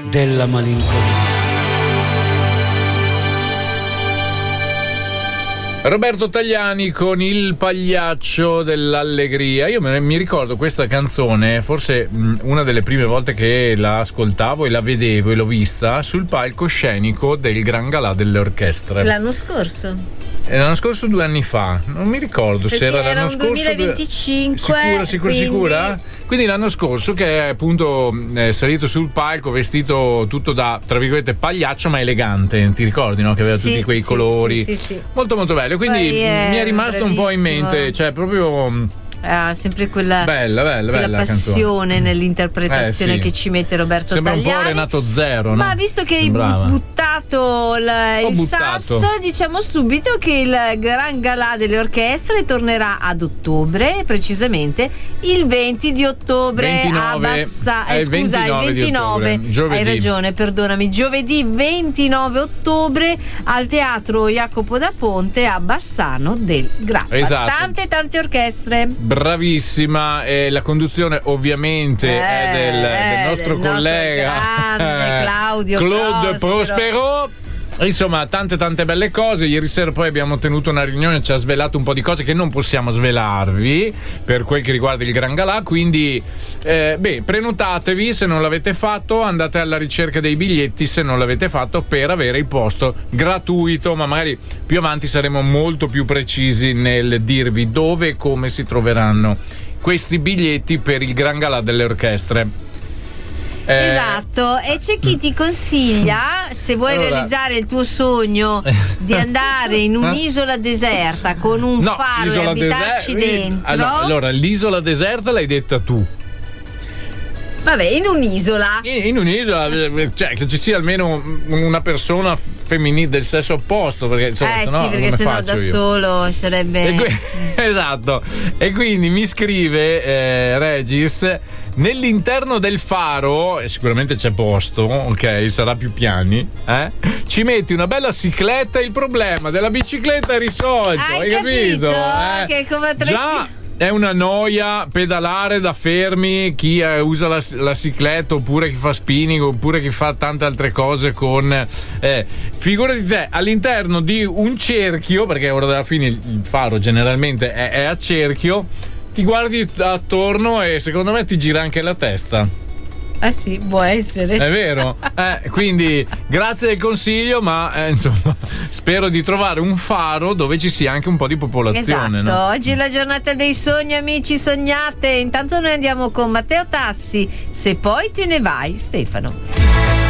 della malinconia. Roberto Tagliani con Il pagliaccio dell'allegria. Io mi ricordo questa canzone, forse una delle prime volte che la ascoltavo e la vedevo e l'ho vista sul palcoscenico del Gran Galà delle Orchestre. L'anno scorso? L'anno scorso, 2 anni fa, non mi ricordo se era l'anno scorso. 2025. Sicura? Quindi l'anno scorso, che è appunto salito sul palco vestito tutto da, tra virgolette, pagliaccio ma elegante, ti ricordi, no? Che aveva tutti quei colori. Sì. Molto molto bello, quindi mi è rimasto un po' in mente, cioè proprio... sempre quella bella passione nell'interpretazione che ci mette Roberto Sembra Tagliani. un po' Renato Zero, no? Ma visto che hai buttato il sasso, diciamo subito che il Gran Galà delle Orchestre tornerà ad ottobre, precisamente il 20 di ottobre 29, il 29, giovedì. Hai ragione, perdonami, giovedì 29 ottobre al Teatro Jacopo da Ponte a Bassano del Grappa. Esatto. Tante orchestre. Bravissima, e la conduzione ovviamente è del nostro collega grande Claudio Claude Prospero. Insomma, tante belle cose. Ieri sera poi abbiamo tenuto una riunione, ci ha svelato un po' di cose che non possiamo svelarvi per quel che riguarda il Gran Galà, quindi prenotatevi se non l'avete fatto, andate alla ricerca dei biglietti se non l'avete fatto, per avere il posto gratuito, ma magari più avanti saremo molto più precisi nel dirvi dove e come si troveranno questi biglietti per il Gran Galà delle Orchestre. Esatto, e c'è chi ti consiglia, se vuoi realizzare il tuo sogno di andare in un'isola deserta con un faro e abitarci dentro. Allora, l'isola deserta l'hai detta tu. Vabbè, in un'isola. In un'isola, cioè che ci sia almeno una persona femminile del sesso opposto, perché insomma, sennò da solo sarebbe. Esatto. E quindi mi scrive Regis: nell'interno del faro, sicuramente c'è posto, ok, sarà più piani, ci metti una bella cicletta e il problema della bicicletta è risolto. Hai capito? Che come già è una noia pedalare da fermi, chi usa la cicletta, oppure chi fa spinning, oppure chi fa tante altre cose con figurati te all'interno di un cerchio, perché ora della fine il faro generalmente è a cerchio, ti guardi attorno e secondo me ti gira anche la testa. Sì, può essere. È vero? Quindi grazie del consiglio, ma insomma, spero di trovare un faro dove ci sia anche un po' di popolazione. Esatto, no? Oggi è la giornata dei sogni, amici, sognate. Intanto noi andiamo con Matteo Tassi, Se poi te ne vai, Stefano.